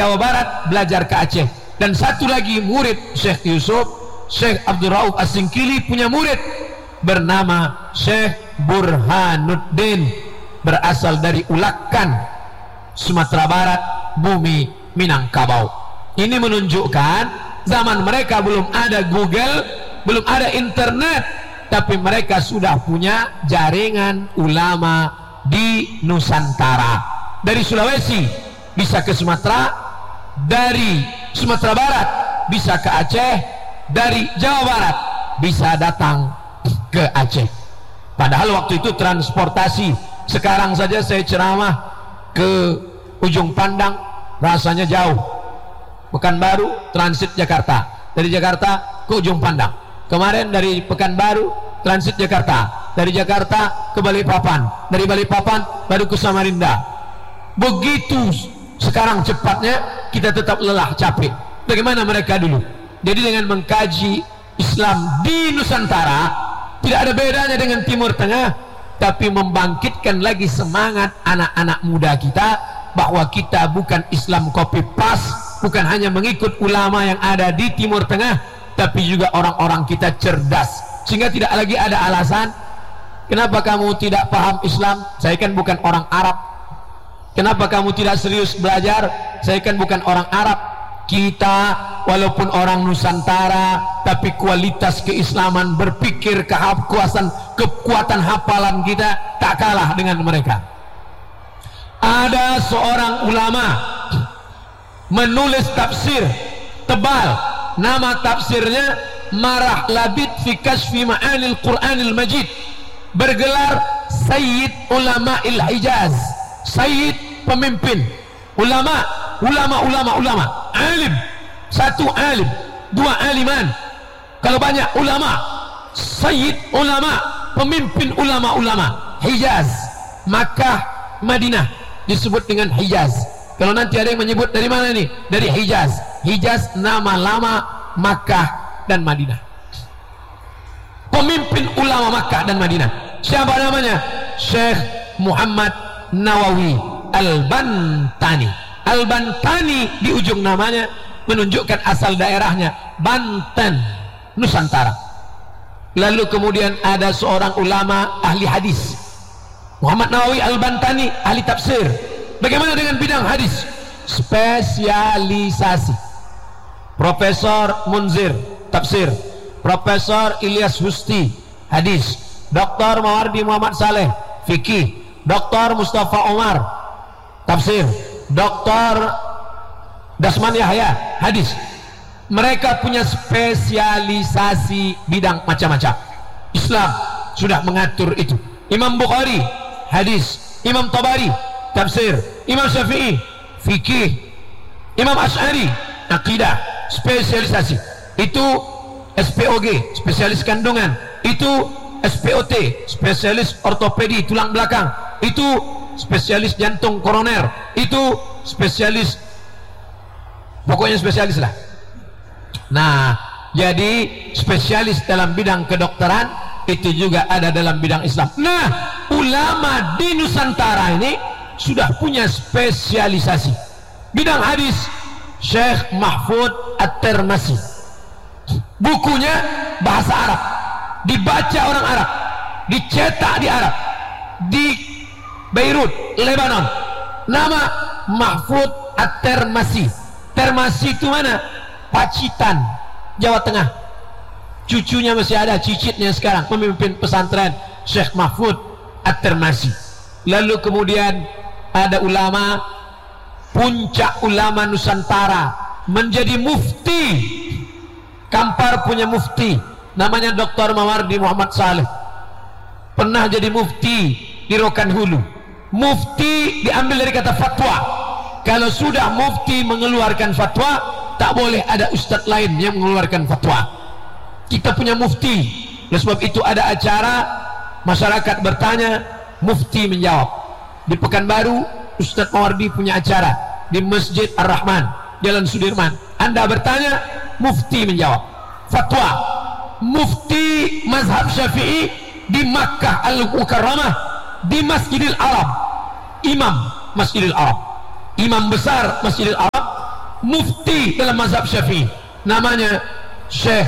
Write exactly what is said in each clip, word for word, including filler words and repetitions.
Jawa Barat belajar ke Aceh. Dan satu lagi murid Syekh Yusuf, Syekh Abdul Rauf As-Singkili punya murid bernama Syekh Burhanuddin, berasal dari Ulakan, Sumatera Barat, bumi Minangkabau. Ini menunjukkan zaman mereka belum ada Google, belum ada internet, tapi mereka sudah punya jaringan ulama di Nusantara. Dari Sulawesi bisa ke Sumatera, dari Sumatera Barat bisa ke Aceh, dari Jawa Barat bisa datang ke Aceh. Padahal waktu itu transportasi, sekarang saja saya ceramah ke ujung Pandang rasanya jauh. Pekanbaru transit Jakarta, dari Jakarta ke ujung Pandang. Kemarin dari Pekanbaru transit Jakarta, dari Jakarta ke Balikpapan, dari Balikpapan baru ke Samarinda. Begitu sekarang cepatnya, kita tetap lelah capek. Bagaimana mereka dulu? Jadi dengan mengkaji Islam di Nusantara, tidak ada bedanya dengan Timur Tengah, tapi membangkitkan lagi semangat anak-anak muda kita bahwa kita bukan Islam copy paste, bukan hanya mengikut ulama yang ada di Timur Tengah, tapi juga orang-orang kita cerdas, sehingga tidak lagi ada alasan kenapa kamu tidak paham Islam, saya kan bukan orang Arab. Kenapa kamu tidak serius belajar, saya kan bukan orang Arab. Kita walaupun orang Nusantara, tapi kualitas keislaman, berpikir, kekuatan kekuatan hafalan kita tak kalah dengan mereka. Ada seorang ulama menulis tafsir tebal, nama tafsirnya Marah Labid fi Kashfi Ma'anil Quranil Majid, bergelar Sayyid Ulama'il Hijaz, Sayyid pemimpin ulama, ulama, ulama, ulama, alim, satu alim, dua aliman, kalau banyak ulama, Sayyid ulama, pemimpin ulama-ulama Hijaz, Makkah, Madinah disebut dengan Hijaz. Kalau nanti ada yang menyebut dari mana nih? Dari Hijaz. Hijaz nama lama Makkah dan Madinah. Pemimpin ulama Makkah dan Madinah. Siapa namanya? Syekh Muhammad Nawawi Al-Bantani. Al-Bantani di ujung namanya menunjukkan asal daerahnya, Banten, Nusantara. Lalu kemudian ada seorang ulama ahli hadis, Muhammad Nawawi Al-Bantani, ahli tafsir. Bagaimana dengan bidang hadis? Spesialisasi. Profesor Munzir, tafsir. Profesor Ilyas Husti, hadis. Doktor Mawardi Muhammad Saleh, fikih. Doktor Mustafa Omar, tafsir. Doktor Dasman Yahya, hadis. Mereka punya spesialisasi bidang macam-macam. Islam sudah mengatur itu. Imam Bukhari, hadis. Imam Tabari, tafsir. Imam Syafi'i, fikih. Imam Asy'ari, akidah. Spesialisasi itu S P O G, spesialis kandungan. Itu S P O T, spesialis ortopedi tulang belakang. Itu spesialis jantung koroner. Itu spesialis, pokoknya spesialis lah. Nah, jadi spesialis dalam bidang kedokteran itu juga ada dalam bidang Islam. Nah, ulama di Nusantara ini sudah punya spesialisasi. Bidang hadis, Syekh Mahfud At-Tirmidzi. Bukunya bahasa Arab, dibaca orang Arab, dicetak di Arab, di Beirut, Lebanon. Nama Mahfud At-Tirmidzi. Tirmidzi itu mana? Pacitan, Jawa Tengah. Cucunya masih ada, cicitnya sekarang pemimpin pesantren, Syekh Mahfud At-Tirmidzi. Lalu kemudian ada ulama, puncak ulama Nusantara, menjadi mufti. Kampar punya mufti, namanya Doktor Mawardi Muhammad Saleh. Pernah jadi mufti di Rokan Hulu. Mufti diambil dari kata fatwa. Kalau sudah mufti mengeluarkan fatwa, tak boleh ada ustadz lain yang mengeluarkan fatwa. Kita punya mufti. Oleh sebab itu ada acara, masyarakat bertanya, mufti menjawab. Di Pekanbaru, Ustadz Mawardi punya acara di Masjid Ar-Rahman, Jalan Sudirman. Anda bertanya, mufti menjawab. Fatwa mufti mazhab Syafi'i di Makkah Al-Mukarramah, di Masjidil Arab, imam Masjidil Arab, imam besar Masjidil Arab, mufti dalam mazhab Syafi'i, namanya Syekh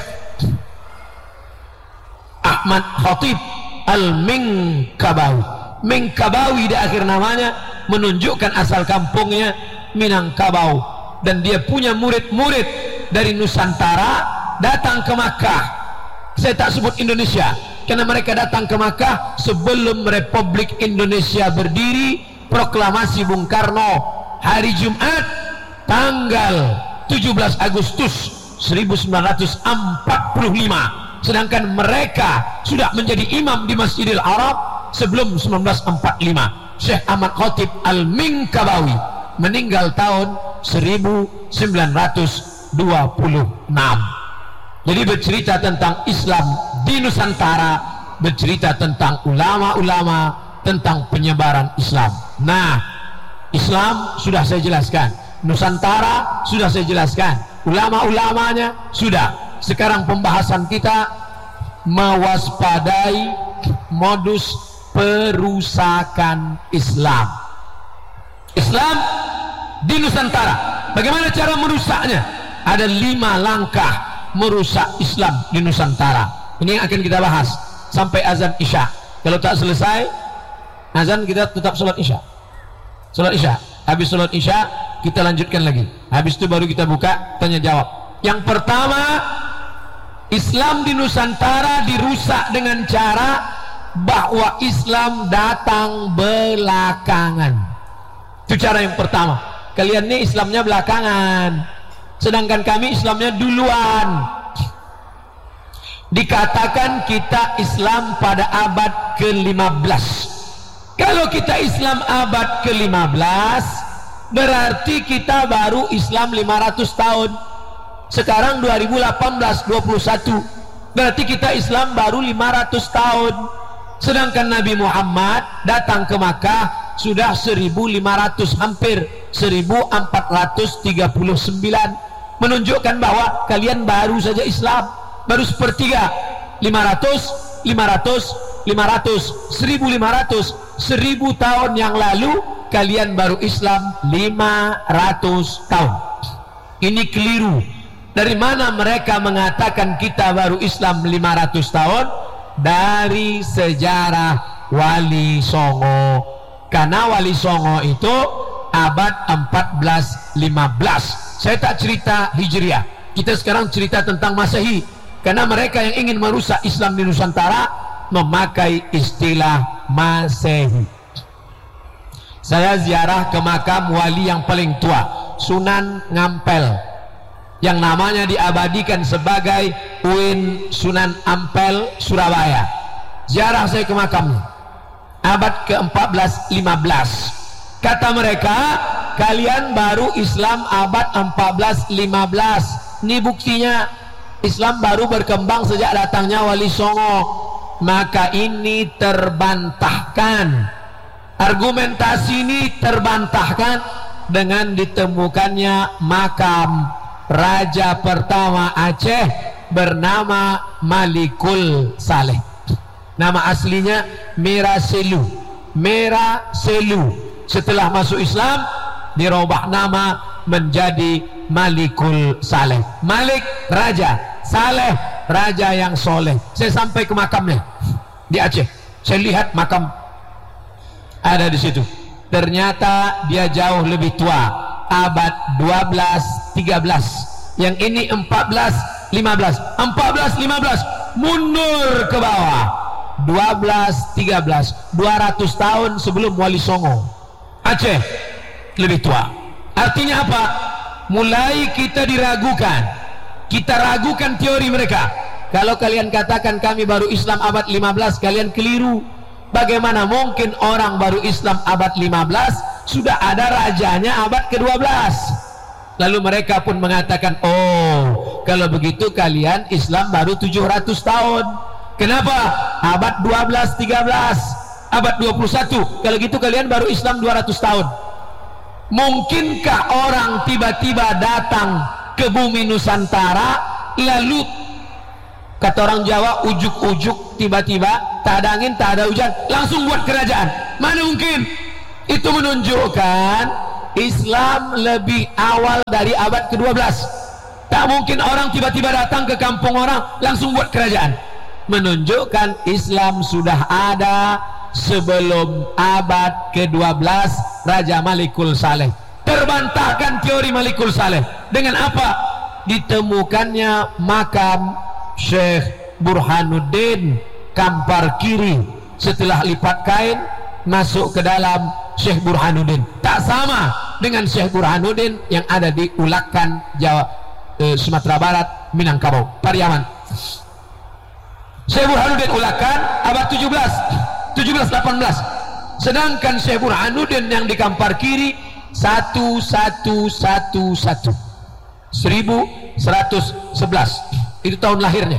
Ahmad Khatib Al-Minkabawi. Minkabawi di akhir namanya menunjukkan asal kampungnya Minangkabau, dan dia punya murid-murid dari Nusantara datang ke Makkah. Saya tak sebut Indonesia karena mereka datang ke Makkah sebelum Republik Indonesia berdiri. Proklamasi Bung Karno hari Jumat tanggal tujuh belas Agustus seribu sembilan ratus empat puluh lima, sedangkan mereka sudah menjadi imam di Masjidil Arab sebelum seribu sembilan ratus empat puluh lima. Syekh Ahmad Khatib Al-Minkabawi meninggal tahun seribu sembilan ratus dua puluh enam. Jadi bercerita tentang Islam di Nusantara, bercerita tentang ulama-ulama, tentang penyebaran Islam. Nah, Islam sudah saya jelaskan, Nusantara sudah saya jelaskan, ulama-ulamanya sudah. Sekarang pembahasan kita mewaspadai modus perusakan Islam. Islam di Nusantara, bagaimana cara merusaknya? Ada lima langkah merusak Islam di Nusantara. Ini yang akan kita bahas sampai azan Isya. Kalau tak selesai azan, kita tetap sholat Isya. Sholat Isya, habis sholat Isya kita lanjutkan lagi. Habis itu baru kita buka tanya jawab. Yang pertama, Islam di Nusantara dirusak dengan cara bahwa Islam datang belakangan. Itu cara yang pertama. Kalian ini Islamnya belakangan, sedangkan kami Islamnya duluan. Dikatakan kita Islam pada abad ke lima belas. Kalau kita Islam abad ke lima belas, berarti kita baru Islam lima ratus tahun. Sekarang dua ribu delapan belas, dua puluh satu, berarti kita Islam baru lima ratus tahun. Sedangkan Nabi Muhammad datang ke Makkah sudah seribu lima ratus, hampir seribu empat ratus tiga puluh sembilan, menunjukkan bahwa kalian baru saja Islam, baru sepertiga. Lima ratus, lima ratus, lima ratus, seribu lima ratus, seribu tahun yang lalu kalian baru Islam lima ratus tahun. Ini keliru. Dari mana mereka mengatakan kita baru Islam lima ratus tahun? Dari sejarah Wali Songo. Karena Wali Songo itu abad empat belas lima belas. Saya tak cerita Hijriah, kita sekarang cerita tentang Masehi. Karena mereka yang ingin merusak Islam di Nusantara memakai istilah Masehi. Saya ziarah ke makam wali yang paling tua, Sunan Ngampel, yang namanya diabadikan sebagai U I N Sunan Ampel Surabaya. Ziarah saya ke makamnya abad ke empat belas lima belas. Kata mereka, kalian baru Islam abad empat belas lima belas. Ini buktinya Islam baru berkembang sejak datangnya Wali Songo. Maka ini terbantahkan, argumentasi ini terbantahkan dengan ditemukannya makam raja pertama Aceh bernama Malikul Saleh. Nama aslinya Meraselu. Meraselu. Setelah masuk Islam dirubah nama menjadi Malikul Saleh. Malik raja, Saleh raja yang soleh. Saya sampai ke makamnya di Aceh. Saya lihat makam ada di situ. Ternyata dia jauh lebih tua, abad dua belas tiga belas. Yang ini empat belas lima belas. empat belas lima belas mundur ke bawah. dua belas tiga belas, dua ratus tahun sebelum Wali Songo. Aceh lebih tua. Artinya apa? Mulai kita diragukan. Kita ragukan teori mereka. Kalau kalian katakan kami baru Islam abad lima belas, kalian keliru. Bagaimana mungkin orang baru Islam abad lima belas sudah ada rajanya abad ke dua belas? Lalu mereka pun mengatakan, oh kalau begitu kalian Islam baru tujuh ratus tahun. Kenapa? Abad dua belas tiga belas, abad dua puluh satu. Kalau gitu kalian baru Islam dua ratus tahun. Mungkinkah orang tiba-tiba datang ke bumi Nusantara, lalu kata orang Jawa ujuk-ujuk, tiba-tiba tak ada angin, tak ada hujan, langsung buat kerajaan? Mana mungkin? Itu menunjukkan Islam lebih awal dari abad kedua belas. Tak mungkin orang tiba-tiba datang ke kampung orang langsung buat kerajaan. Menunjukkan Islam sudah ada sebelum abad kedua belas. Raja Malikul Saleh terbantahkan teori Malikul Saleh dengan apa? Ditemukannya makam Syekh Burhanuddin Kampar Kiri. Setelah lipat kain masuk ke dalam Syekh Burhanuddin, tak sama dengan Syekh Burhanuddin yang ada di Ulakan, Jawa, eh, Sumatera Barat, Minangkabau, Pariaman. Syekh Burhanuddin Ulakan abad tujuh belas, tujuh belas delapan belas. Sedangkan Syekh Burhanuddin yang di Kampar Kiri satu satu satu satu seribu seratus sebelas. Itu tahun lahirnya.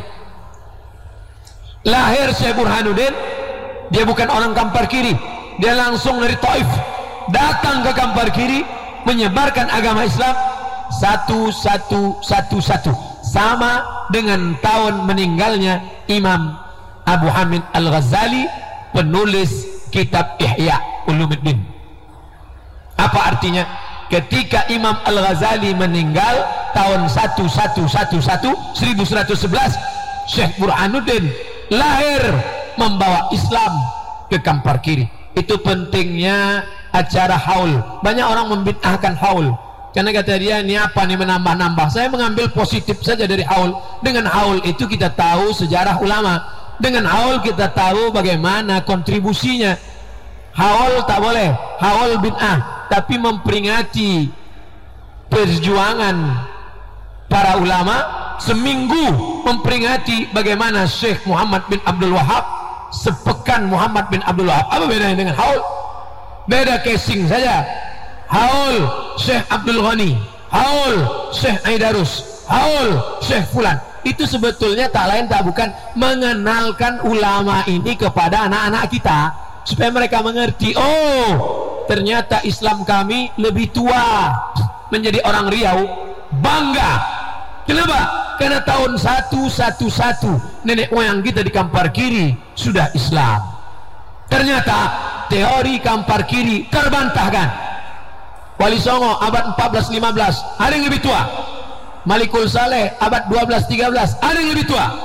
Lahir Syekh Burhanuddin, dia bukan orang Kampar Kiri, dia langsung dari Taif datang ke Kampar Kiri menyebarkan agama Islam satu satu satu satu, sama dengan tahun meninggalnya Imam Abu Hamid Al-Ghazali, penulis kitab Ihya Ulumuddin. Apa artinya? Ketika Imam Al-Ghazali meninggal tahun satu satu satu satu seribu seratus sebelas, Syekh Burhanuddin lahir membawa Islam ke Kampar Kiri. Itu pentingnya acara haul. Banyak orang membid'ahkan haul karena kata dia, ini apa nih menambah-nambah. Saya mengambil positif saja dari haul. Dengan haul itu kita tahu sejarah ulama. Dengan haul kita tahu bagaimana kontribusinya. Haul tak boleh, haul bid'ah, tapi memperingati perjuangan para ulama. Seminggu memperingati bagaimana Syekh Muhammad bin Abdul Wahab, sepekan Muhammad bin Abdul Wahab. Apa bedanya dengan haul? Beda casing saja. Haul Syekh Abdul Ghani, haul Syekh Aidarus, haul Syekh Fulan. Itu sebetulnya tak lain tak bukan mengenalkan ulama ini kepada anak-anak kita, supaya mereka mengerti, oh ternyata Islam kami lebih tua. Menjadi orang Riau bangga. Kenapa? Karena tahun satu satu satu nenek moyang kita di Kampar Kiri sudah Islam. Ternyata teori Kampar Kiri terbantahkan. Wali Songo abad empat belas lima belas, ada yang lebih tua. Malikul Saleh abad dua belas tiga belas, ada yang lebih tua.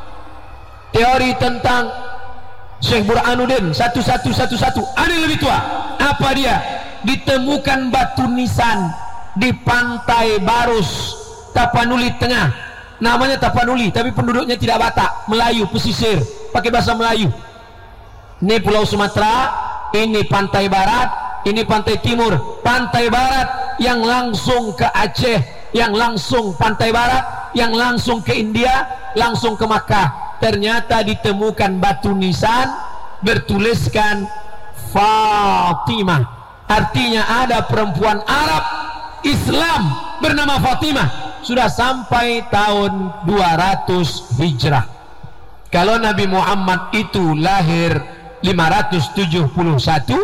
Teori tentang Syekh Burhanuddin satu satu satu satu, ada yang lebih tua. Apa dia? Ditemukan batu nisan di Pantai Barus, Tapanuli Tengah. Namanya Tapanuli, tapi penduduknya tidak Batak, Melayu, pesisir, pakai bahasa Melayu. Ini Pulau Sumatera, ini pantai barat, ini pantai timur. Pantai barat yang langsung ke Aceh, yang langsung pantai barat, yang langsung ke India, langsung ke Makkah. Ternyata ditemukan batu nisan bertuliskan Fatimah. Artinya ada perempuan Arab Islam bernama Fatimah. Sudah sampai tahun dua ratus Hijrah. Kalau Nabi Muhammad itu lahir lima ratus tujuh puluh satu,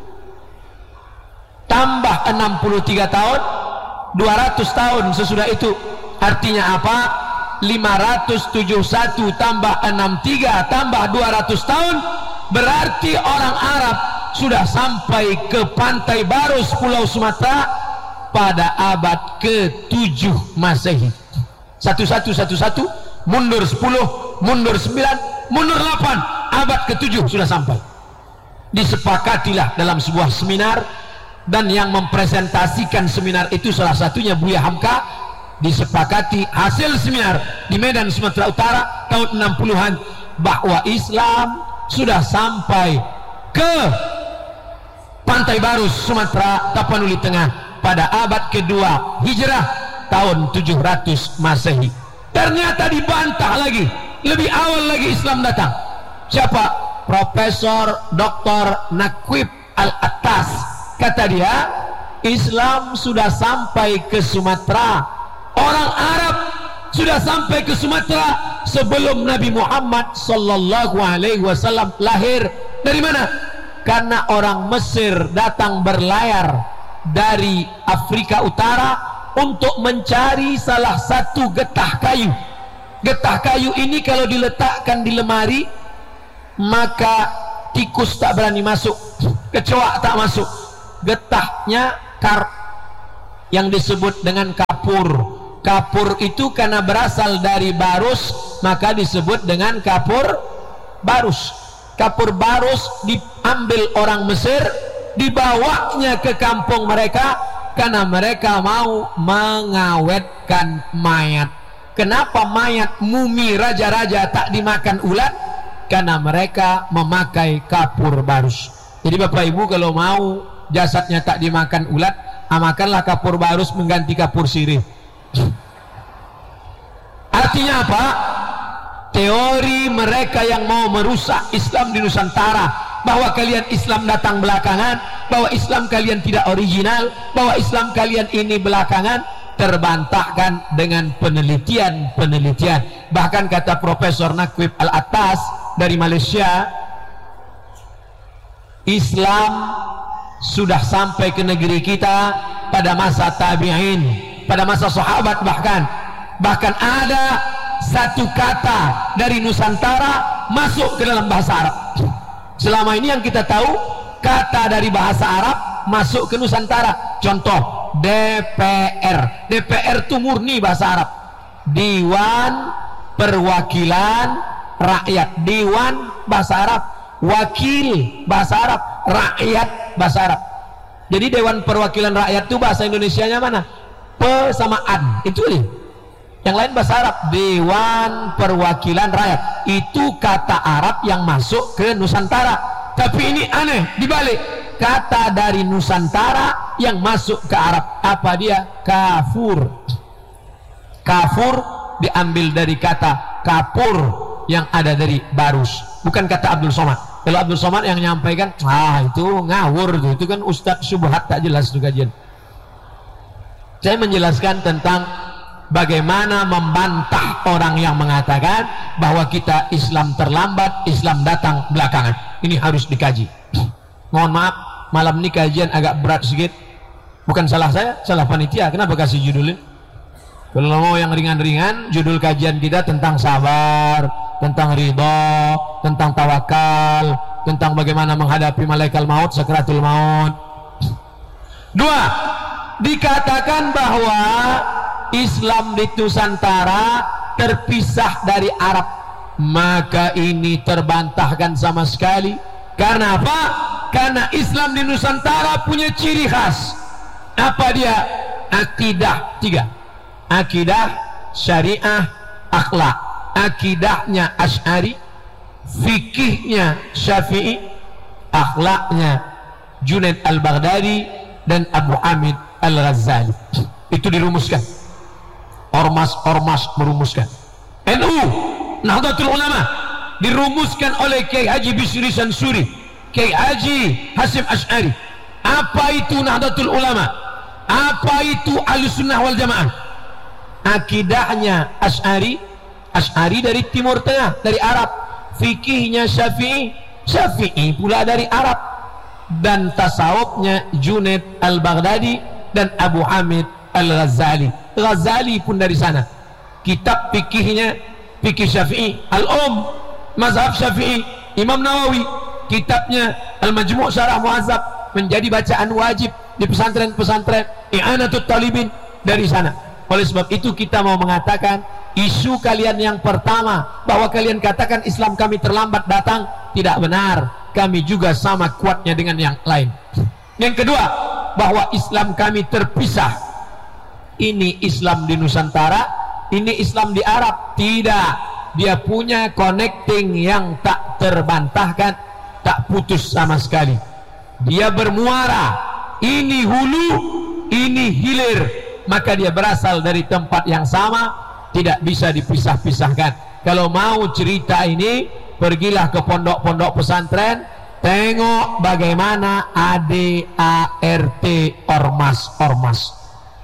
tambah enam puluh tiga tahun, dua ratus tahun sesudah itu. Artinya apa? lima ratus tujuh puluh satu tambah enam puluh tiga tambah dua ratus tahun, berarti orang Arab sudah sampai ke Pantai Barus, Pulau Sumatera pada abad ke tujuh Masehi. Satu satu satu satu, mundur sepuluh, mundur sembilan, mundur delapan, abad ke tujuh sudah sampai. Disepakatilah dalam sebuah seminar, dan yang mempresentasikan seminar itu salah satunya Buya Hamka. Disepakati hasil seminar di Medan, Sumatera Utara tahun enam puluhan, bahwa Islam sudah sampai ke Pantai Barus, Sumatera, Tapanuli Tengah pada abad kedua Hijrah tahun tujuh ratus Masehi. Ternyata dibantah lagi, lebih awal lagi Islam datang. Siapa? Profesor Doktor Naquib Al-Attas. Kata dia, Islam sudah sampai ke Sumatera, orang Arab sudah sampai ke Sumatera sebelum Nabi Muhammad sallallahu alaihi wasallam lahir. Dari mana? Karena orang Mesir datang berlayar dari Afrika Utara untuk mencari salah satu getah kayu. Getah kayu ini kalau diletakkan di lemari, maka tikus tak berani masuk, kecoa tak masuk. Getahnya kar yang disebut dengan kapur. Kapur itu karena berasal dari barus, maka disebut dengan kapur barus. Kapur barus diambil orang Mesir, dibawanya ke kampung mereka karena mereka mau mengawetkan mayat. Kenapa mayat mumi raja-raja tak dimakan ulat? Karena mereka memakai kapur barus. Jadi Bapak Ibu kalau mau jasadnya tak dimakan ulat, makanlah kapur barus mengganti kapur sirih. Artinya apa? Teori mereka yang mau merusak Islam di Nusantara, bahwa kalian Islam datang belakangan, bahwa Islam kalian tidak original, bahwa Islam kalian ini belakangan, terbantahkan dengan penelitian-penelitian. Bahkan kata Profesor Naqib Al-Attas dari Malaysia, Islam sudah sampai ke negeri kita pada masa tabi'in, pada masa sahabat. bahkan bahkan ada satu kata dari Nusantara masuk ke dalam bahasa Arab. Selama ini yang kita tahu, kata dari bahasa Arab masuk ke Nusantara. Contoh D P R. D P R itu murni bahasa Arab, Dewan Perwakilan Rakyat. Dewan bahasa Arab, wakil bahasa Arab, rakyat bahasa Arab. Jadi Dewan Perwakilan Rakyat itu bahasa Indonesianya mana? Pe sama an, itu nih. Yang lain bahasa Arab. Dewan Perwakilan Rakyat itu kata Arab yang masuk ke Nusantara. Tapi ini aneh, dibalik, kata dari Nusantara yang masuk ke Arab. Apa dia? Kafur. Kafur diambil dari kata kapur yang ada dari barus, bukan kata Abdul Somad. Kalau Abdul Somad yang nyampaikan, ah itu ngawur tuh, itu kan Ustadz Subhat, tak jelas itu kajian. Saya menjelaskan tentang bagaimana membantah orang yang mengatakan bahwa kita Islam terlambat, Islam datang belakangan. Ini harus dikaji. Mohon maaf, malam ini kajian agak berat sedikit. Bukan salah saya, salah panitia. Kenapa kasih judulnya? Kalau mau yang ringan-ringan, judul kajian kita tentang sabar, tentang ridho, tentang tawakal, tentang bagaimana menghadapi malaikat maut, sakaratul maut. Dua, dikatakan bahwa Islam di Nusantara terpisah dari Arab, maka ini terbantahkan sama sekali. Karena apa? Karena Islam di Nusantara punya ciri khas. Apa dia? Akidah tiga. Akidah, syariah, akhlak. Akidahnya Asy'ari, fikihnya Syafi'i, akhlaknya Junaid Al-Baghdadi dan Abu Hamid Al-Ghazali. Itu dirumuskan. Ormas-ormas merumuskan. N U, Nahdlatul Ulama, dirumuskan oleh Kiai Haji Bisri Sansuri, Kiai Haji Hasim Asy'ari. Apa itu Nahdlatul Ulama? Apa itu Ahlussunnah wal Jamaah? Akidahnya Asy'ari, Asy'ari dari Timur Tengah, dari Arab. Fikihnya Syafi'i, Syafi'i pula dari Arab. Dan tasawufnya Junaid Al-Baghdadi dan Abu Hamid Al-Ghazali. Ghazali pun dari sana. Kitab fikihnya fikih Syafi'i, Al-Um, mazhab Syafi'i. Imam Nawawi, kitabnya Al-Majmu' Syarah Muhazzab, menjadi bacaan wajib di pesantren-pesantren. I'anatul Talibin, dari sana. Oleh sebab itu kita mau mengatakan, isu kalian yang pertama bahwa kalian katakan Islam kami terlambat datang, tidak benar. Kami juga sama kuatnya dengan yang lain. Yang kedua, bahwa Islam kami terpisah. Ini Islam di Nusantara, ini Islam di Arab. Tidak, dia punya connecting yang tak terbantahkan, tak putus sama sekali. Dia bermuara, ini hulu, ini hilir, maka dia berasal dari tempat yang sama, tidak bisa dipisah-pisahkan. Kalau mau cerita ini, pergilah ke pondok-pondok pesantren, tengok bagaimana A D A R T ormas-ormas.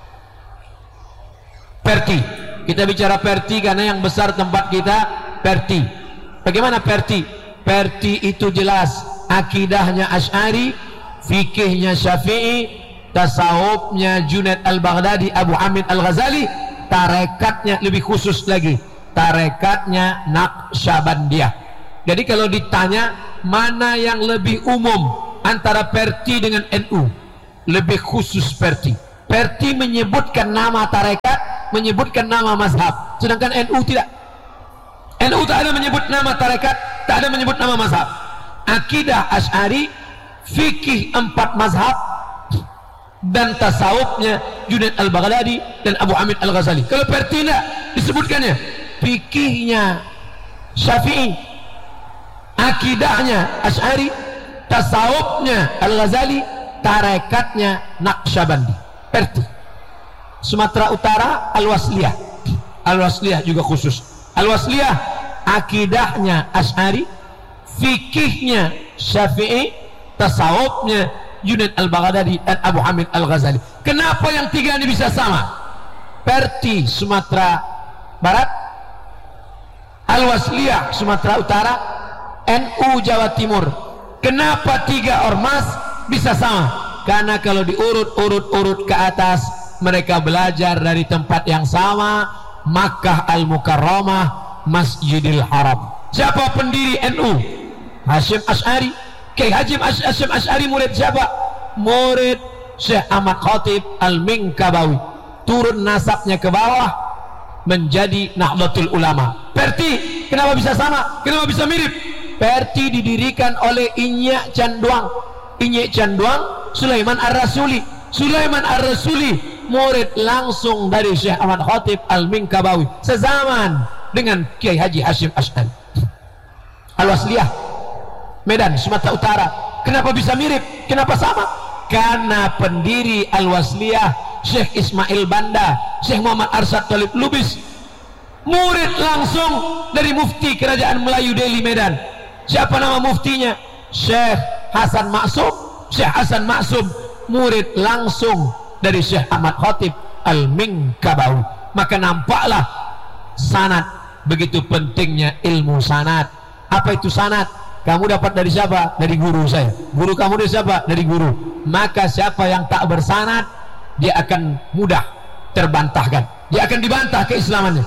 Perti, kita bicara Perti karena yang besar tempat kita Perti. Bagaimana Perti? Perti itu jelas akidahnya Asy'ari, fikihnya Syafi'i, tasawufnya Junaid Al-Baghdadi, Abu Hamid Al-Ghazali, tarekatnya lebih khusus lagi, tarekatnya Naqsyabandiyah. Jadi kalau ditanya mana yang lebih umum antara Perti dengan N U, lebih khusus Perti. Perti menyebutkan nama tarekat, menyebutkan nama mazhab, sedangkan N U tidak. N U tak ada menyebut nama tarekat, tak ada menyebut nama mazhab. Akidah Asy'ari, fikih empat mazhab, dan tasawufnya Junaid al-Baghdadi dan Abu Hamid al-Ghazali. Kalau Perti tidak disebutkannya fikihnya Syafi'i, akidahnya Asy'ari, tasawufnya al-Ghazali, tarekatnya Naqsyabandi. Perti. Sumatera Utara Al-Wasliyah, Al-Wasliyah juga khusus. Al-Wasliyah akidahnya Asy'ari, fikihnya Syafi'i, tasawufnya Junaid al-Baghdadi dan Abu Hamid al-Ghazali. Kenapa yang tiga ini bisa sama? Perti Sumatera Barat, Al-Wasliyah Sumatera Utara, N U Jawa Timur. Kenapa tiga ormas bisa sama? Karena kalau diurut-urut-urut ke atas, mereka belajar dari tempat yang sama, Makkah Al-Mukarramah, Masjidil Haram. Siapa pendiri N U? Hasyim Asy'ari. Kiai Haji Hasyim Asy'ari murid siapa? Murid Syekh Ahmad Khatib Al-Minkabawi. Turun nasabnya ke bawah menjadi Nahdlatul Ulama. Perti kenapa bisa sama? Kenapa bisa mirip? Perti didirikan oleh Inyak Canduang. Inyak Canduang Sulaiman Ar-Rasuli. Sulaiman Ar-Rasuli murid langsung dari Syekh Ahmad Khatib Al-Minkabawi, sezaman dengan Kiai Haji Hasyim Asy'ari. Al-Wasliyah Medan Sumatera Utara. Kenapa bisa mirip? Kenapa sama? Karena pendiri Al-Wasliyah Syekh Ismail Banda, Syekh Muhammad Arsyad Talib Lubis, murid langsung dari mufti Kerajaan Melayu Delhi Medan. Siapa nama muftinya? Syekh Hasan Maksum. Syekh Hasan Maksum murid langsung dari Syekh Ahmad Khatib Al-Minkabawi. Maka nampaklah sanad, begitu pentingnya ilmu sanad. Apa itu sanad? Kamu dapat dari siapa? Dari guru saya. Guru kamu dari siapa? Dari guru. Maka siapa yang tak bersanad, dia akan mudah terbantahkan. Dia akan dibantah keislamannya.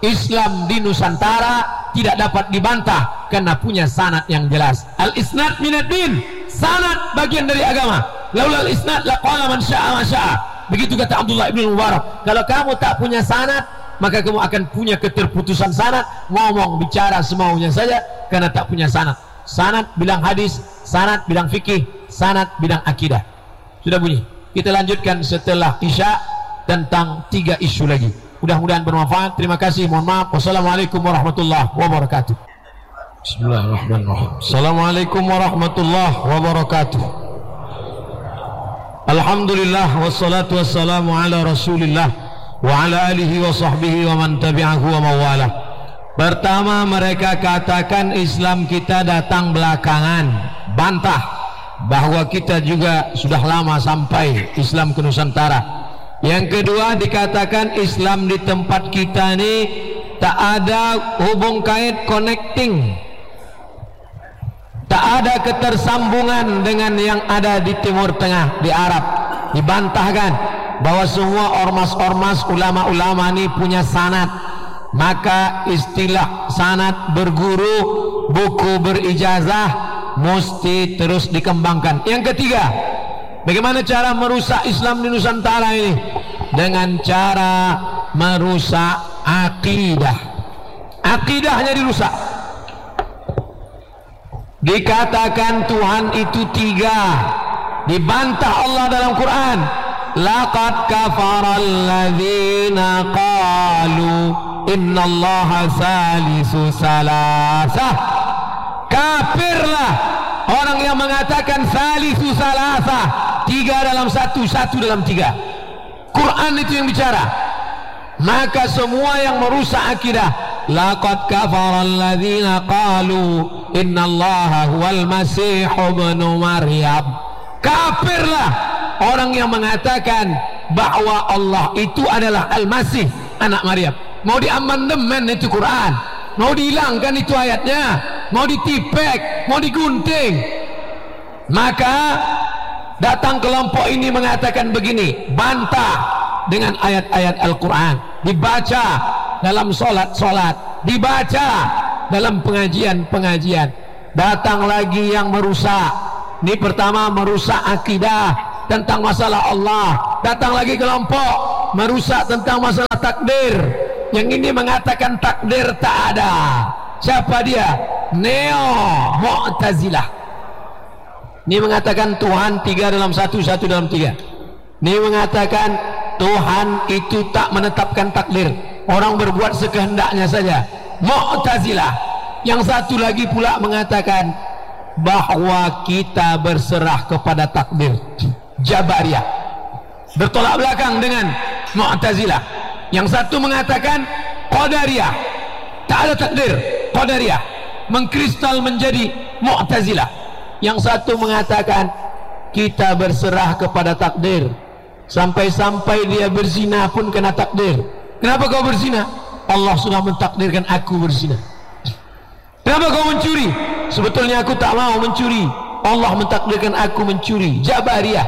Islam di Nusantara tidak dapat dibantah karena punya sanad yang jelas. Al-isnad minad din. Sanad bagian dari agama. Laulal isnad laqala man syaa ma syaa. Begitu kata Abdullah bin Mubarak. Kalau kamu tak punya sanad, maka kamu akan punya keterputusan sanad, ngomong bicara semaunya saja karena tak punya sanad. Sanad bilang hadis, sanad bilang fikih, sanad bilang akidah. Sudah bunyi. Kita lanjutkan setelah Isya tentang tiga isu lagi. Mudah-mudahan bermanfaat. Terima kasih. Mohon maaf. Wassalamualaikum warahmatullahi wabarakatuh. Bismillahirrahmanirrahim. Assalamualaikum warahmatullahi wabarakatuh. Alhamdulillah wassalatu wassalamu ala Rasulillah wa ala alihi wa sahbihi wa man tabi'ahu wa mawalah. Pertama, mereka katakan Islam kita datang belakangan, bantah bahwa kita juga sudah lama sampai Islam ke Nusantara. Yang kedua, dikatakan Islam di tempat kita ini tak ada hubung kait, connecting, tak ada ketersambungan dengan yang ada di Timur Tengah, di Arab. Dibantahkan bahwa semua ormas-ormas ulama-ulama ini punya sanad. Maka istilah sanad berguru, buku berijazah mesti terus dikembangkan. Yang ketiga, bagaimana cara merusak Islam di Nusantara ini? Dengan cara merusak akidah. Akidahnya dirusak. Dikatakan Tuhan itu tiga, dibantah Allah dalam Quran. Laqad kafara alladzina qalu innallaha salisu salasah. Kafirlah orang yang mengatakan salisu salasah, tiga dalam satu, satu dalam tiga. Quran itu yang bicara. Maka semua yang merusak akidah, laqad kafara alladzina qalu innallaha huwal masih ibnu maryam. Kafirlah orang yang mengatakan bahwa Allah itu adalah Al-Masih, anak Maryam. Mau diamandemen itu Quran, mau dihilangkan itu ayatnya, mau ditipek, mau digunting. Maka datang kelompok ini mengatakan begini, bantah dengan ayat-ayat Al-Quran, dibaca dalam solat-solat, dibaca dalam pengajian-pengajian. Datang lagi yang merusak. Ini pertama merusak akidah, tentang masalah Allah. Datang lagi kelompok merusak tentang masalah takdir. Yang ini mengatakan takdir tak ada. Siapa dia? Neo Mu'tazilah. Ini mengatakan Tuhan tiga dalam satu, satu dalam tiga. Ini mengatakan Tuhan itu tak menetapkan takdir, orang berbuat sekehendaknya saja. Mu'tazilah. Yang satu lagi pula mengatakan bahwa kita berserah kepada takdir. Jabariyah. Bertolak belakang dengan Mu'tazilah. Yang satu mengatakan Qadariyah, tak ada takdir. Qadariyah mengkristal menjadi Mu'tazilah. Yang satu mengatakan kita berserah kepada takdir. Sampai-sampai dia berzina pun kena takdir. Kenapa kau berzina? Allah sudah mentakdirkan aku berzina. Kenapa kau mencuri? Sebetulnya aku tak mau mencuri, Allah mentakdirkan aku mencuri. Jabariyah.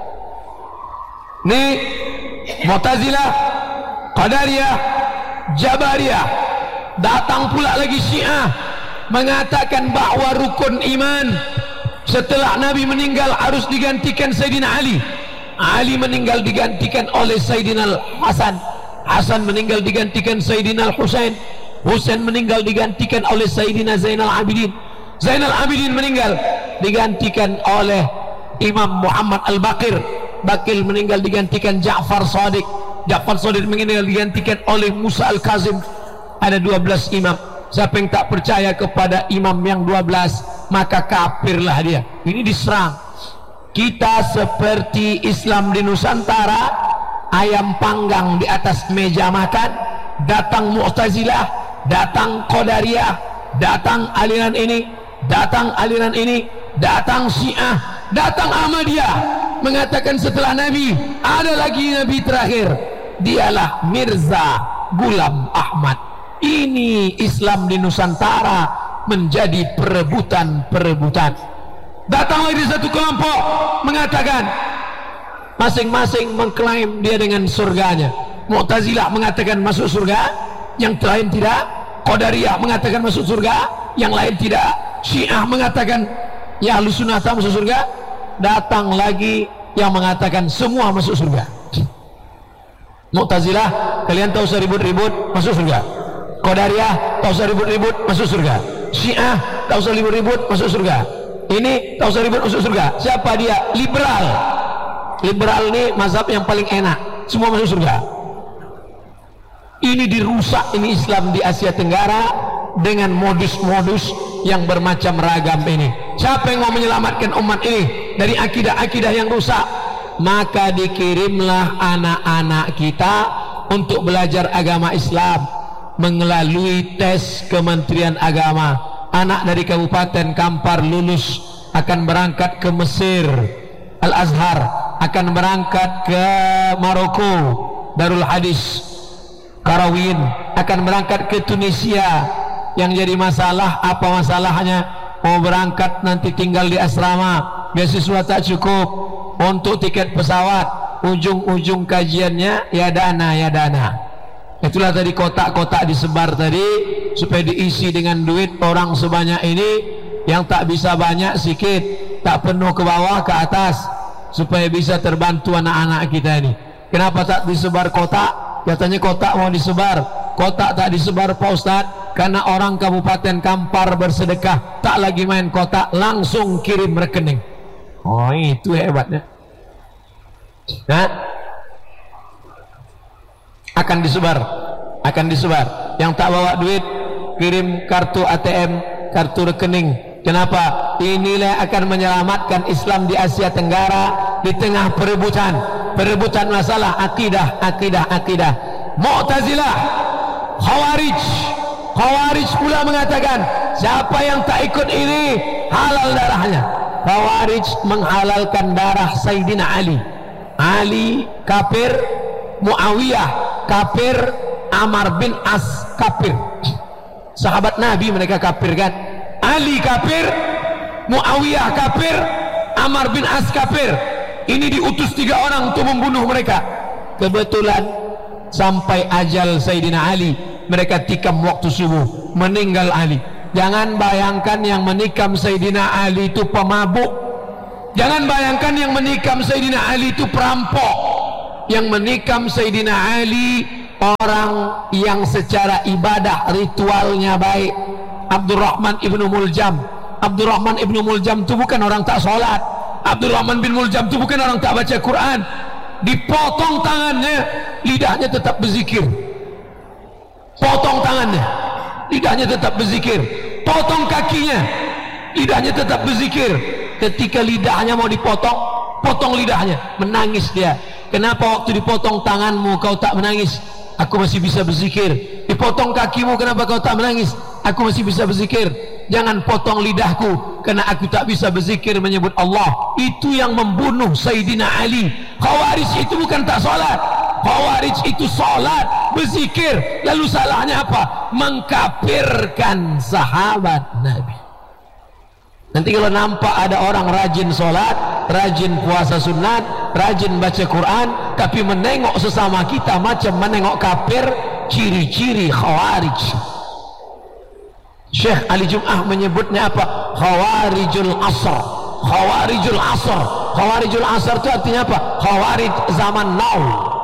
Ini Mu'tazilah, Qadariyah, Jabariyah. Datang pula lagi Syiah mengatakan bahwa rukun iman setelah Nabi meninggal harus digantikan Sayyidina Ali. Ali meninggal digantikan oleh Sayyidina Hasan. Hasan meninggal digantikan Sayyidina Husain. Husain meninggal digantikan oleh Sayyidina Zainal Abidin. Zainal Abidin meninggal digantikan oleh Imam Muhammad Al-Baqir. Baqir meninggal digantikan Ja'far Shadiq. Ja'far Shadiq meninggal digantikan oleh Musa Al-Kazim. Ada dua belas imam. Siapa yang tak percaya kepada imam yang dua belas, maka kafirlah dia. Ini diserang. Kita seperti Islam di Nusantara, ayam panggang di atas meja makan. Datang Mu'tazilah, datang Qadariyah, datang aliran ini, datang aliran ini, datang Syiah, datang Ahmadiyah, mengatakan setelah Nabi ada lagi Nabi terakhir, dialah Mirza Ghulam Ahmad. Ini Islam di Nusantara menjadi perebutan-perebutan. Datang lagi satu kelompok mengatakan masing-masing mengklaim dia dengan surganya. Mu'tazilah mengatakan masuk surga, yang lain tidak. Qadariyah mengatakan masuk surga, yang lain tidak. Syiah mengatakan ya Ahlus Sunnah tak masuk surga. Datang lagi yang mengatakan semua masuk surga. Mu'tazilah, kalian tahu usah ribut-ribut, masuk surga. Qadariyah, tak usah ribut-ribut, masuk surga. Syiah, tak usah ribut-ribut, masuk surga. Ini tak usah ribut, masuk surga. Siapa dia? Liberal. Liberal ini mazhab yang paling enak, semua masuk surga. Ini dirusak, ini Islam di Asia Tenggara dengan modus-modus yang bermacam ragam ini. Siapa yang mau menyelamatkan umat ini dari akidah-akidah yang rusak? Maka dikirimlah anak-anak kita untuk belajar agama Islam melalui tes Kementerian Agama. Anak dari Kabupaten Kampar lulus akan berangkat ke Mesir, Al-Azhar, akan berangkat ke Maroko, Darul Hadis, Qarawin, akan berangkat ke Tunisia. Yang jadi masalah, apa masalahnya? Mau berangkat nanti tinggal di asrama, beasiswa tak cukup, untuk tiket pesawat, ujung-ujung kajiannya ya dana, ya dana. Itulah tadi kotak-kotak disebar tadi supaya diisi dengan duit orang sebanyak ini, yang tak bisa banyak sikit, tak penuh ke bawah ke atas, supaya bisa terbantu anak-anak kita ini. Kenapa tak disebar kotak? Katanya kotak mau disebar, kotak tak disebar Pak Ustadz, karena orang Kabupaten Kampar bersedekah, tak lagi main kotak, langsung kirim rekening. Oh itu hebatnya. Nah, akan disebar, akan disebar. Yang tak bawa duit kirim kartu A T M, kartu rekening. Kenapa? Inilah akan menyelamatkan Islam di Asia Tenggara di tengah perebutan, perebutan masalah akidah, akidah, akidah. Mu'tazilah, Khawarij, Khawarij pula mengatakan siapa yang tak ikut ini halal darahnya. Khawarij menghalalkan darah Sayyidina Ali. Ali kafir, Muawiyah kafir, Amar bin As kafir. Sahabat Nabi mereka kafir kan? Ali kafir, Muawiyah kafir, Amar bin As kafir. Ini diutus tiga orang untuk membunuh mereka. Kebetulan sampai ajal Sayyidina Ali, mereka tikam waktu subuh, meninggal Ali. Jangan bayangkan yang menikam Sayyidina Ali itu pemabuk. Jangan bayangkan yang menikam Sayyidina Ali itu perampok. Yang menikam Sayyidina Ali orang yang secara ibadah ritualnya baik. Abdurrahman ibnu Muljam. Abdurrahman ibnu Muljam itu bukan orang tak sholat. Abdurrahman bin Muljam itu bukan orang tak baca Quran. Dipotong tangannya, lidahnya tetap berzikir. Potong tangannya, lidahnya tetap berzikir. Potong kakinya, lidahnya tetap berzikir. Ketika lidahnya mau dipotong, potong lidahnya, menangis dia. Kenapa waktu dipotong tanganmu kau tak menangis? Aku masih bisa berzikir. Dipotong kakimu, kenapa kau tak menangis? Aku masih bisa berzikir. Jangan potong lidahku, karena aku tak bisa berzikir menyebut Allah. Itu yang membunuh Sayyidina Ali. Khawarij itu bukan tak sholat. Khawarij itu sholat, berzikir. Lalu salahnya apa? Mengkafirkan sahabat Nabi. Nanti kalau nampak ada orang rajin sholat, rajin puasa sunat, rajin baca Quran, tapi menengok sesama kita macam menengok kafir, ciri-ciri Khawarij. Syekh Ali Jum'ah menyebutnya apa? Khawarijul Asr. Khawarijul Asr. Khawarijul Asr itu artinya apa? Khawarij zaman now.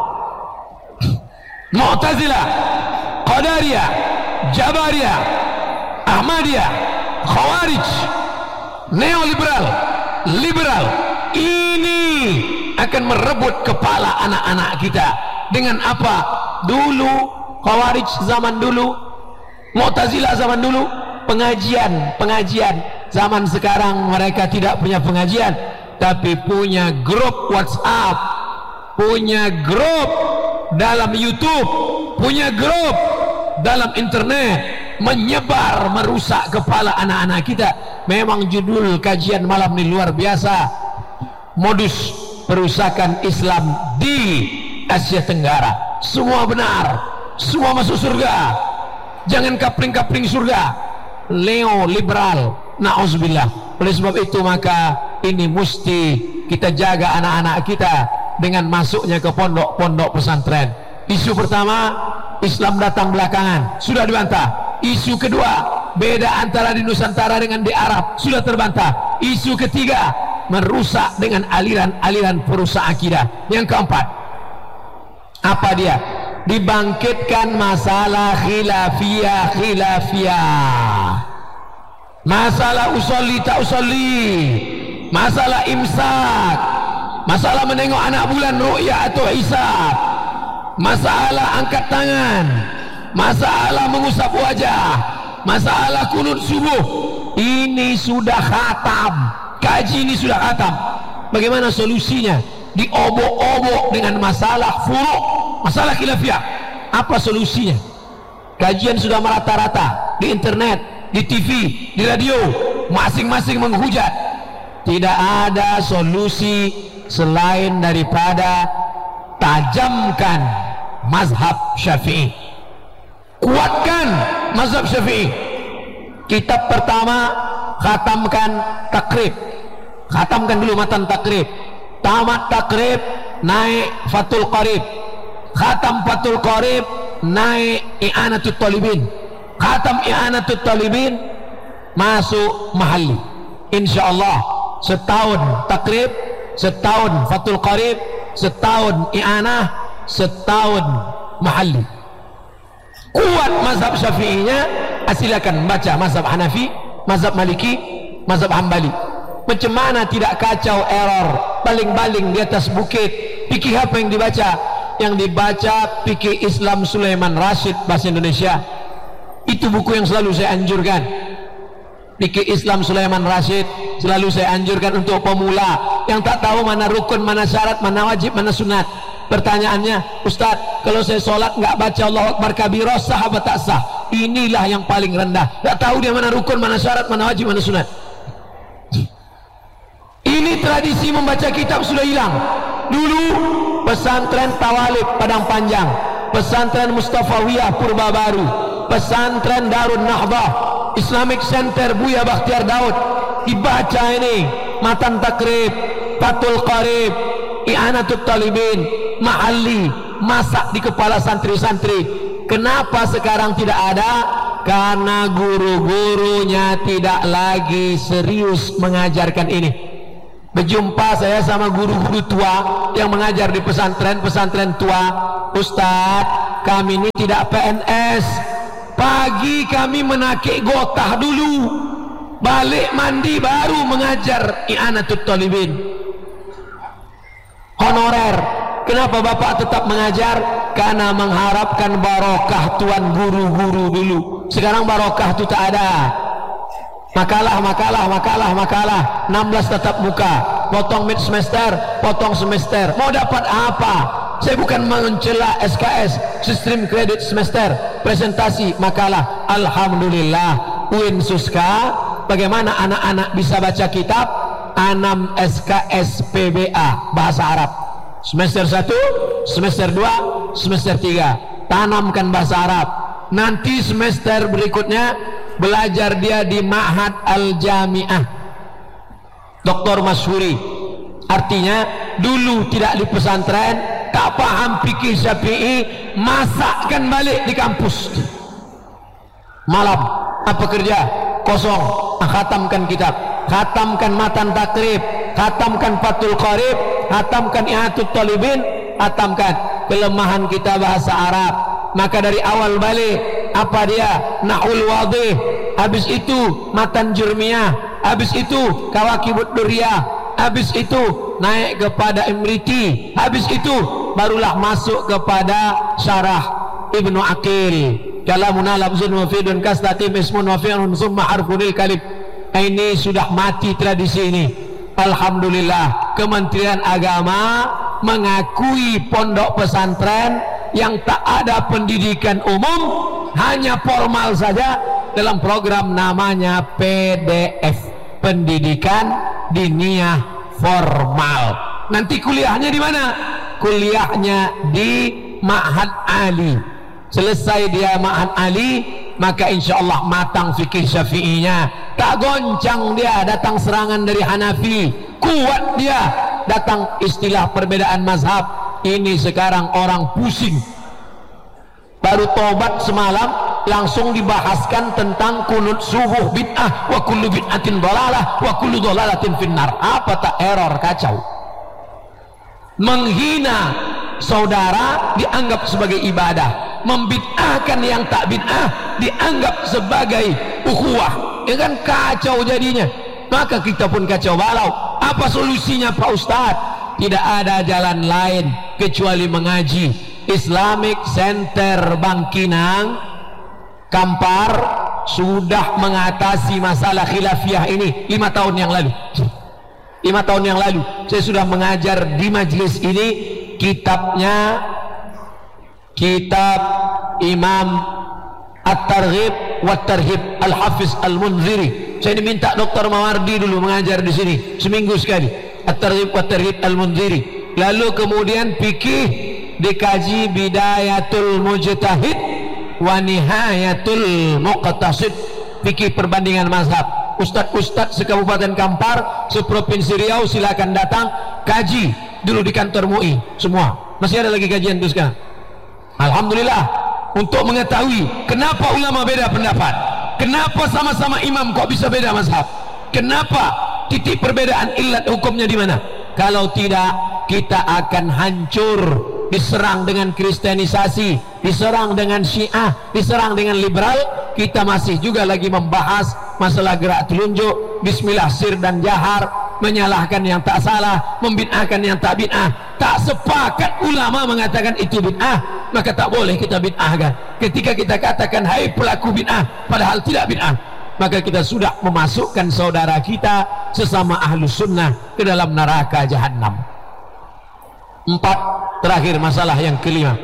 Mu'tazilah, Qadariyah, Jabariyah, Ahmadiyah, Khawarij, neoliberal, liberal. Ini akan merebut kepala anak-anak kita. Dengan apa? Dulu Khawarij zaman dulu, Mu'tazilah zaman dulu, pengajian, pengajian. Zaman sekarang mereka tidak punya pengajian, tapi punya grup WhatsApp, punya grup dalam YouTube, punya grup dalam internet, menyebar, merusak kepala anak-anak kita. Memang judul kajian malam ini luar biasa. Modus perusakan Islam di Asia Tenggara. Semua benar, semua masuk surga. Jangan kapling-kapling surga. Leo liberal, na'udzubillah. Oleh sebab itu maka ini mesti kita jaga anak-anak kita dengan masuknya ke pondok-pondok pesantren. Isu pertama, Islam datang belakangan, sudah dibantah. Isu kedua, beda antara di Nusantara dengan di Arab, sudah terbantah. Isu ketiga, merusak dengan aliran-aliran perusak akidah. Yang keempat, apa dia? Dibangkitkan masalah khilafiyah khilafiyah, masalah usolli tak usolli, masalah imsak, masalah menengok anak bulan ru'yah atau hisab, masalah angkat tangan, masalah mengusap wajah, masalah kunut subuh. Ini sudah khatam, kaji ini sudah khatam. Bagaimana solusinya? Diobok-obok dengan masalah furu', masalah khilafiyah. Apa solusinya? Kajian sudah merata-rata di internet, di T V, di radio, masing-masing menghujat. Tidak ada solusi selain daripada tajamkan mazhab Syafi'i, kuatkan mazhab Syafi'i. Kitab pertama, khatamkan takrib. Khatamkan dulu matan takrib. Tamat takrib, naik Fathul Qarib. Khatam Fathul Qarib, naik I'anatul Talibin. Khatam I'anatul Talibin, masuk Mahalli. InsyaAllah setahun takrib, setahun Fathul Qarib, setahun I'anah, setahun Mahalli. Kuat mazhab Syafi'inya, silakan baca mazhab Hanafi, mazhab Maliki, mazhab Hambali. Macam mana tidak kacau, error, baling-baling di atas bukit. Fikih apa yang dibaca? Yang dibaca fikih Islam Sulaiman Rashid bahasa Indonesia. Itu buku yang selalu saya anjurkan. Fikih Islam Sulaiman Rashid selalu saya anjurkan untuk pemula yang tak tahu mana rukun, mana syarat, mana wajib, mana sunat. Pertanyaannya, Ustaz, kalau saya sholat nggak baca Allahu Akbar kabirah, sah apa tak sah? Inilah yang paling rendah. Nggak tahu dia mana rukun, mana syarat, mana wajib, mana sunat. Ini tradisi membaca kitab sudah hilang. Dulu pesantren Tawalib Padang Panjang, pesantren Mustafawiyah Purba Baru, pesantren Darun Nahdah, Islamic Center Buya Bakhtiar Daud, dibaca ini matan takrib, Fathul Qarib, I'anatul Talibin, Mahalli, masak di kepala santri-santri. Kenapa sekarang tidak ada? Karena guru-gurunya tidak lagi serius mengajarkan ini. Berjumpa saya sama guru-guru tua yang mengajar di pesantren-pesantren tua. Ustadz, kami ini tidak P N S. Pagi kami menakik gotah dulu, balik mandi baru mengajar i'anatut thalibin. Honorer. Kenapa Bapak tetap mengajar? Karena mengharapkan barokah tuan guru-guru dulu. Sekarang barokah itu tak ada. Makalah, makalah, makalah, makalah. enam belas tatap muka, potong mid semester, potong semester. Mau dapat apa? Saya bukan mencela S K S, sistem kredit semester, presentasi, makalah. Alhamdulillah, U I N Suska. Bagaimana anak-anak bisa baca kitab? enam S K S P B A, bahasa Arab. Semester satu, semester dua, semester tiga. Tanamkan bahasa Arab. Nanti semester berikutnya belajar dia di Ma'had Al-Jami'ah Doktor Masyhuri. Artinya dulu tidak di pesantren, tak paham fikih Syafi'i, masakkan balik di kampus. Malam apa kerja? Kosong. Ah, khatamkan kitab, khatamkan matan takrib, khatamkan Fathul Qarib, khatamkan i'anatut thalibin, khatamkan. Kelemahan kita bahasa Arab, maka dari awal balik. Apa dia? Nahul wadih. Habis itu matan jurmiyah, habis itu kawakibud duriyah, habis itu naik kepada Imriti, habis itu barulah masuk kepada syarah Ibnu Aqil. Kalamuna lafzun mufidun kastatim ismun wafi'un summa harfunil kalim. Ini sudah mati tradisi ini. Alhamdulillah, Kementerian Agama mengakui pondok pesantren yang tak ada pendidikan umum, hanya formal saja dalam program namanya P D F, pendidikan diniyah formal. Nanti kuliahnya di mana? Kuliahnya di Ma'had Ali. Selesai dia Ma'had Ali, maka insya Allah matang fikih Syafi'inya. Tak goncang dia datang serangan dari Hanafi, kuat dia datang istilah perbedaan mazhab. Ini sekarang orang pusing. Baru tobat semalam langsung dibahaskan tentang kunut subuh bid'ah, wa kullu bid'atin dhalalah wa kullu dhalalatin finnar. Apa tak error, kacau. Menghina saudara dianggap sebagai ibadah, membid'ahkan yang tak bid'ah dianggap sebagai ukhuwah. Ya kan kacau jadinya. Maka kita pun kacau balau. Apa solusinya Pak Ustadz? Tidak ada jalan lain kecuali mengaji. Islamic Center Bangkinang Kampar sudah mengatasi masalah khilafiyah ini lima tahun yang lalu. Lima tahun yang lalu saya sudah mengajar di majelis ini. Kitabnya kitab Imam At-Targhib wa Tarhib Al-Hafiz Al-Munziri. Saya diminta Doktor Mawardi dulu mengajar di sini seminggu sekali. At-Targhib wa Tarhib Al-Munziri. Lalu kemudian fikih dikaji Bidayatul Mujtahid wa Nihayatul Muqtasid, fikih perbandingan mazhab. Ustadz-ustadz sekabupaten Kampar, seprovinsi Riau silakan datang kaji dulu di kantor M U I semua. Masih ada lagi kajian itu sekarang. Alhamdulillah, untuk mengetahui kenapa ulama beda pendapat, kenapa sama-sama imam kok bisa beda mazhab, kenapa, titik perbedaan ilat hukumnya di mana. Kalau tidak, kita akan hancur, diserang dengan kristenisasi, diserang dengan syiah, diserang dengan liberal. Kita masih juga lagi membahas masalah gerak telunjuk, bismillah sir dan jahar, menyalahkan yang tak salah, membid'ahkan yang tak bid'ah. Tak sepakat ulama mengatakan itu bid'ah, maka tak boleh kita bid'ahkan. Ketika kita katakan hai pelaku bid'ah padahal tidak bid'ah, maka kita sudah memasukkan saudara kita sesama ahlus sunnah ke dalam neraka jahanam. Empat, terakhir masalah yang kelima.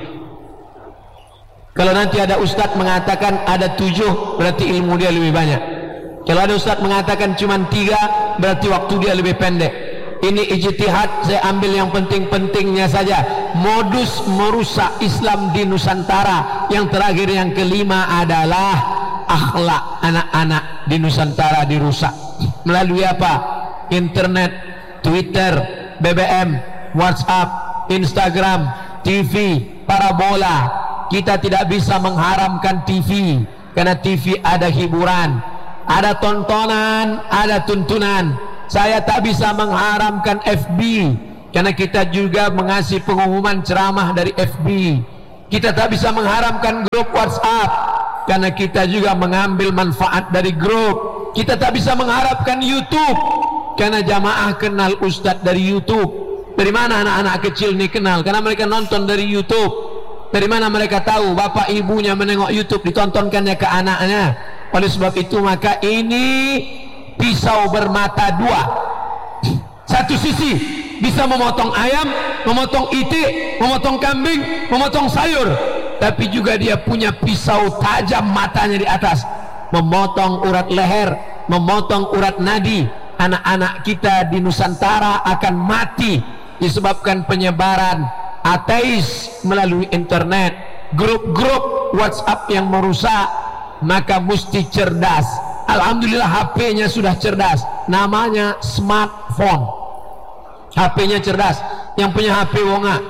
Kalau nanti ada ustadz mengatakan ada tujuh, berarti ilmu dia lebih banyak. Kalau ada ustadz mengatakan cuma tiga, berarti waktu dia lebih pendek. Ini ijtihad, saya ambil yang penting-pentingnya saja. Modus merusak Islam di Nusantara. Yang terakhir, yang kelima adalah akhlak anak-anak di Nusantara dirusak. Melalui apa? Internet, Twitter, B B M, WhatsApp, Instagram, T V, parabola. Kita tidak bisa mengharamkan T V, karena T V ada hiburan, ada tontonan, ada tuntunan. Saya tak bisa mengharamkan F B, karena kita juga mengasih pengumuman ceramah dari F B. Kita tak bisa mengharamkan grup WhatsApp, karena kita juga mengambil manfaat dari grup. Kita tak bisa mengharapkan YouTube, karena jamaah kenal ustadz dari YouTube. Dari mana anak-anak kecil ini kenal? Karena mereka nonton dari YouTube. Dari mana mereka tahu bapak ibunya menengok YouTube, ditontonkannya ke anaknya? Oleh sebab itu maka ini pisau bermata dua. Satu sisi bisa memotong ayam, memotong itik, memotong kambing, memotong sayur, tapi juga dia punya pisau tajam matanya di atas, memotong urat leher, memotong urat nadi. Anak-anak kita di Nusantara akan mati disebabkan penyebaran ateis melalui internet, grup-grup WhatsApp yang merusak. Maka mesti cerdas. Alhamdulillah H P-nya sudah cerdas, namanya smartphone. H P-nya cerdas. Yang punya H P wonga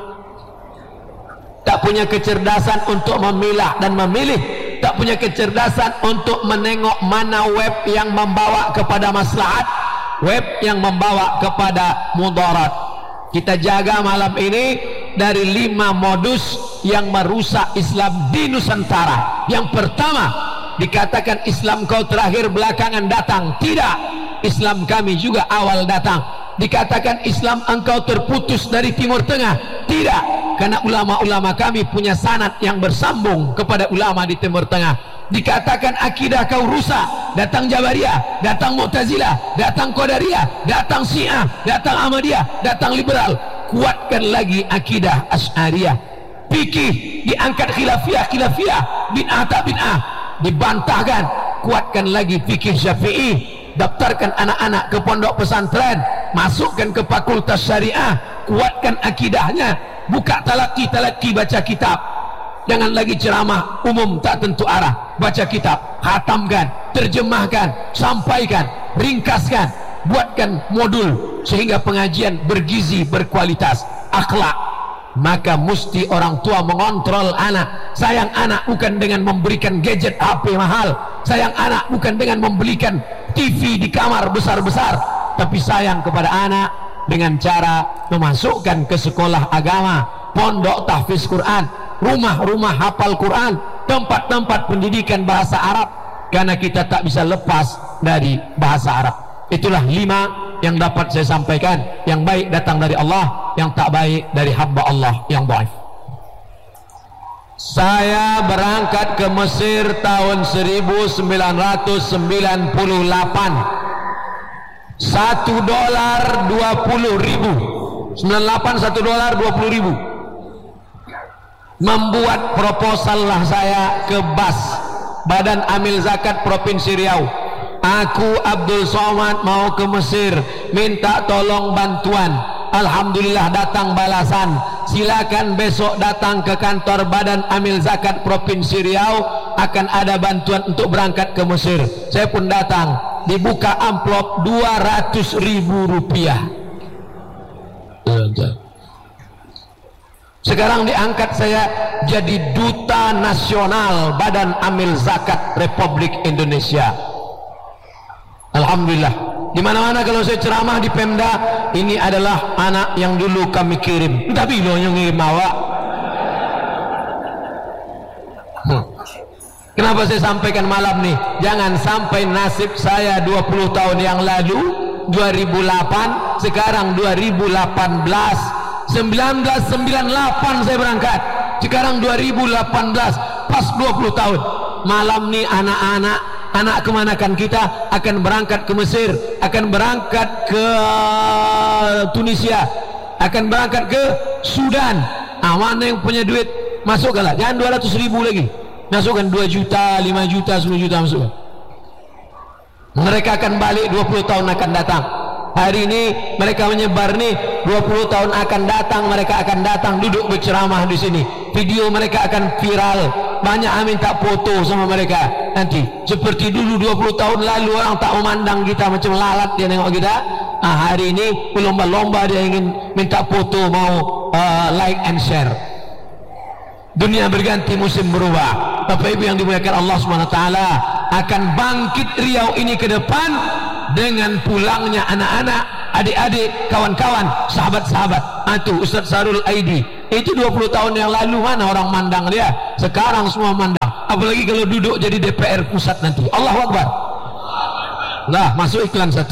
tak punya kecerdasan untuk memilah dan memilih, tak punya kecerdasan untuk menengok mana web yang membawa kepada maslahat, web yang membawa kepada mudarat. Kita jaga malam ini dari lima modus yang merusak Islam di Nusantara. Yang pertama, dikatakan Islam kau terakhir belakangan datang. Tidak, Islam kami juga awal datang. Dikatakan Islam engkau terputus dari Timur Tengah. Tidak, karena ulama-ulama kami punya sanad yang bersambung kepada ulama di Timur Tengah. Dikatakan akidah kau rusak, datang Jabariyah, datang Mu'tazilah, datang Qadariyah, datang Syiah, datang Ahmadiyah, datang liberal. Kuatkan lagi akidah Asy'ariyah. Fikih diangkat khilafiyah, khilafiyah, bid'ah tak bid'ah dibantahkan. Kuatkan lagi fikih Syafi'i. Daftarkan anak-anak ke pondok pesantren, masukkan ke fakultas syariah. Kuatkan akidahnya. Buka talaki-talaki, baca kitab. Jangan lagi ceramah umum tak tentu arah. Baca kitab, khatamkan, terjemahkan, sampaikan, ringkaskan, buatkan modul sehingga pengajian bergizi, berkualitas, akhlak. Maka mesti orang tua mengontrol anak. Sayang anak bukan dengan memberikan gadget H P mahal. Sayang anak bukan dengan membelikan T V di kamar besar-besar, tapi sayang kepada anak dengan cara memasukkan ke sekolah agama, pondok tahfiz Quran, rumah-rumah hafal Quran, tempat-tempat pendidikan bahasa Arab, karena kita tak bisa lepas dari bahasa Arab. Itulah lima yang dapat saya sampaikan. Yang baik datang dari Allah, yang tak baik dari hamba Allah yang dhaif. Saya berangkat ke Mesir tahun seribu sembilan ratus sembilan puluh delapan. Satu dolar dua puluh ribu. sembilan puluh delapan satu dolar dua puluh ribu. Membuat proposal lah saya ke B A S, Badan Amil Zakat Provinsi Riau. Aku Abdul Somad mau ke Mesir, minta tolong bantuan. Alhamdulillah datang balasan. Silakan besok datang ke kantor Badan Amil Zakat Provinsi Riau, akan ada bantuan untuk berangkat ke Mesir. Saya pun datang, dibuka amplop dua ratus ribu rupiah. Sekarang diangkat saya jadi duta nasional Badan Amil Zakat Republik Indonesia. Alhamdulillah. Di mana-mana kalau saya ceramah di Pemda, ini adalah anak yang dulu kami kirim. Tapi lo yang ngirim awak. Hmm. Kenapa saya sampaikan malam nih? Jangan sampai nasib saya dua puluh tahun yang lalu, dua ribu delapan, sekarang dua ribu delapan belas. seribu sembilan ratus sembilan puluh delapan saya berangkat, sekarang dua ribu delapan belas, pas dua puluh tahun. Malam nih anak-anak, anak kemanakan kita akan berangkat ke Mesir, akan berangkat ke Tunisia, akan berangkat ke Sudan. Ah, mana yang punya duit masukkanlah, jangan dua ratus ribu lagi, masukkan dua juta, lima juta, sepuluh juta masukkan. Mereka akan balik dua puluh tahun akan datang. Hari ini mereka menyebar nih, dua puluh tahun akan datang mereka akan datang duduk berceramah di sini. Video mereka akan viral. Banyak yang minta foto sama mereka. Nanti seperti dulu dua puluh tahun lalu orang tak memandang kita macam lalat, dia nengok kita. Nah, hari ini berlomba-lomba dia ingin minta foto, mau uh, like and share. Dunia berganti, musim berubah. Bapak Ibu yang dimuliakan Allah subhanahu wa taala, akan bangkit Riau ini ke depan dengan pulangnya anak-anak, adik-adik, kawan-kawan, sahabat-sahabat. Itu Ustaz Sarul Aidi. Itu dua puluh tahun yang lalu mana orang mandang dia? Sekarang semua mandang. Apalagi kalau duduk jadi D P R pusat nanti. Allahu Akbar. Nah, masuk iklan satu.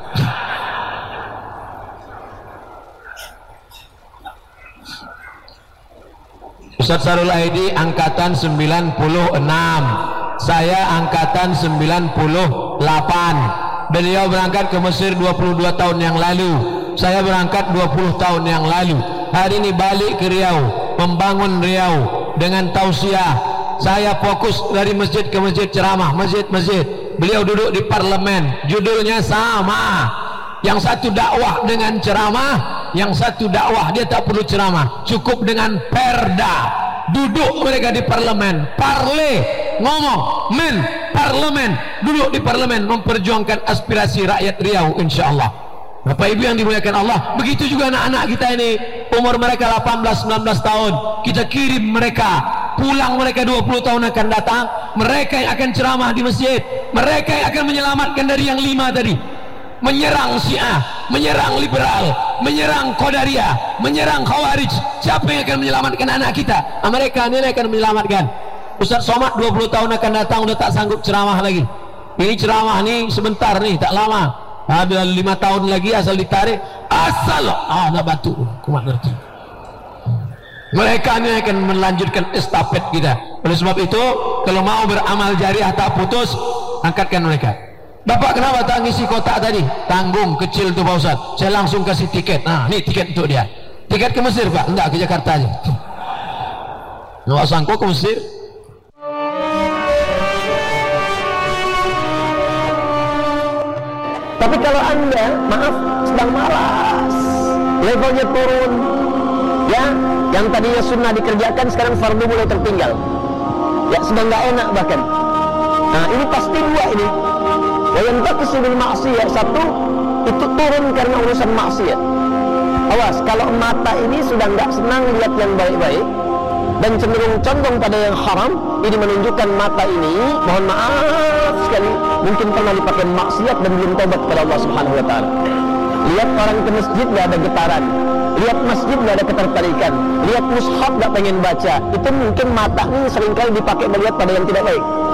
Ustaz Sarul Aidi angkatan sembilan puluh enam. Saya angkatan sembilan puluh delapan. Beliau berangkat ke Mesir dua puluh dua tahun yang lalu. Saya berangkat dua puluh tahun yang lalu. Hari ini balik ke Riau, membangun Riau dengan tausiah. Saya fokus dari masjid ke masjid, ceramah masjid-masjid. Beliau duduk di parlemen, judulnya sama. Yang satu dakwah dengan ceramah, yang satu dakwah dia tak perlu ceramah, cukup dengan perda. Duduk mereka di parlemen, parle, ngomong, men, parlemen, duduk di parlemen memperjuangkan aspirasi rakyat Riau, insyaallah. Bapak Ibu yang dimuliakan Allah, begitu juga anak-anak kita ini, umur mereka delapan belas sembilan belas tahun, kita kirim mereka, pulang mereka dua puluh tahun akan datang, mereka yang akan ceramah di masjid, mereka yang akan menyelamatkan dari yang lima tadi, menyerang Syiah, menyerang liberal, menyerang Qadariyah, menyerang Khawarij. Siapa yang akan menyelamatkan anak kita? Mereka ini akan menyelamatkan. Ustaz Somad dua puluh tahun akan datang, udah tak sanggup ceramah lagi. Ini ceramah nih sebentar nih, tak lama. Habis lima tahun lagi asal ditarik, asal ah dah batu kumat nanti. Mereka ini akan melanjutkan estafet kita. Oleh sebab itu, kalau mau beramal jariah tak putus, angkatkan mereka. Bapak kenapa tak ngisi kotak tadi? Tanggung kecil tuh Pak Ustaz. Saya langsung kasih tiket. Nah, ini tiket untuk dia. Tiket ke Mesir Pak? Enggak, ke Jakarta aja. Nggak sanggup ke Mesir. Tapi kalau Anda, maaf, sedang malas, levelnya turun, ya, yang tadinya sunnah dikerjakan sekarang fardu mulai tertinggal, ya, sedang nggak enak bahkan. Nah, ini pasti dua ini. Yang takisu bil maksiyat, satu itu turun karena urusan maksiat. Awas, kalau mata ini sudah nggak senang lihat yang baik-baik dan cenderung condong pada yang haram, ini menunjukkan mata ini, mohon maaf sekali, mungkin pernah dipakai maksiat dan belum tobat kepada Allah Subhanahu Wa Taala. Lihat orang ke masjid nggak ada getaran, lihat masjid nggak ada ketertarikan, lihat mushaf nggak pengen baca, itu mungkin mata ini seringkali dipakai melihat pada yang tidak baik.